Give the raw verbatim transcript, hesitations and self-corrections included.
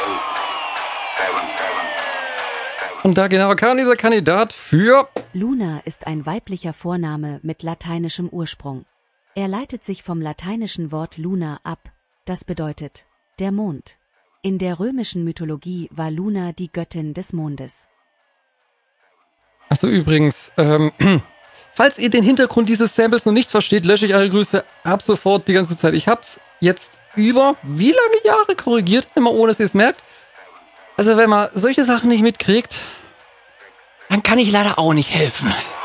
Und da genau kann dieser Kandidat für... Luna ist ein weiblicher Vorname mit lateinischem Ursprung. Er leitet sich vom lateinischen Wort Luna ab, das bedeutet der Mond. In der römischen Mythologie war Luna die Göttin des Mondes. Achso, übrigens, ähm, falls ihr den Hintergrund dieses Samples noch nicht versteht, lösche ich eure Grüße ab sofort die ganze Zeit. Ich hab's jetzt über wie lange Jahre korrigiert, immer ohne dass ihr es merkt. Also wenn man solche Sachen nicht mitkriegt, dann kann ich leider auch nicht helfen.